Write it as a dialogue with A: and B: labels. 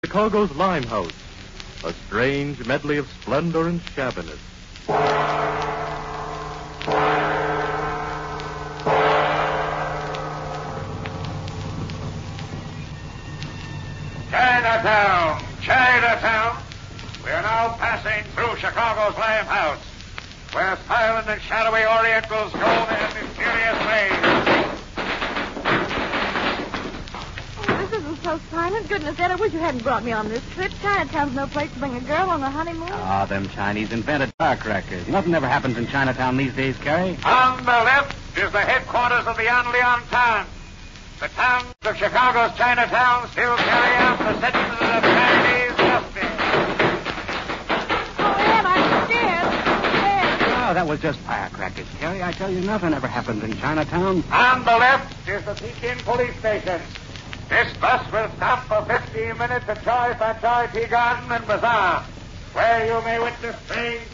A: Chicago's Limehouse, a strange medley of splendor and shabbiness.
B: Chinatown! Chinatown! We are now passing through Chicago's Limehouse, where silent and shadowy Orientals go their mysterious ways.
C: This isn't so silent. Goodness, Ed, I wish you hadn't brought me on this trip. Chinatown's no place to bring a girl on a honeymoon.
D: Ah, them Chinese invented firecrackers. Nothing ever happens in Chinatown these days, Carrie.
B: On the left is the headquarters of the Anlian town. The towns of Chicago's Chinatown still carry out the sentences of Chinese justice.
C: Oh, Ed, I'm scared. Ed.
D: Oh, that was just firecrackers, Carrie. I tell you, nothing ever happens in Chinatown.
B: On the left is the Pekin police station. This bus will stop for 15 minutes at Choi Tea Garden and Bazaar, where you may witness strange